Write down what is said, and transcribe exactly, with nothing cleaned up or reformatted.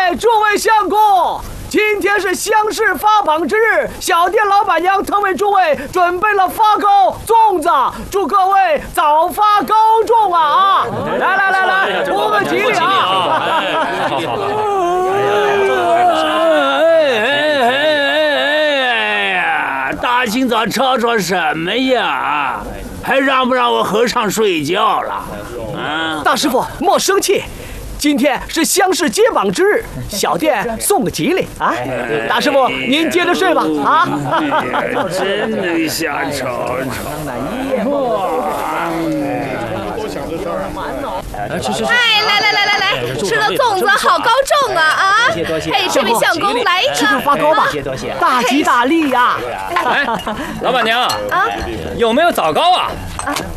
哎，诸位相公，今天是乡试发榜之日，小店老板娘特为诸位准备了发糕粽子，祝各位早发高中啊！啊，来来来来，祝个吉利啊！ 大清早吵吵什么呀？还让不让我和尚睡觉了？啊！ 大师傅莫生气，今天是乡试揭榜之日，小店送个吉利啊！大师傅您接着睡吧啊！ 真的想瞅瞅。 哎，来来来来来，吃个粽子好高重啊啊！哎，这位相公来一个， 吃个发糕吧，大吉大利呀！ 哎，老板娘啊， 有没有枣糕啊？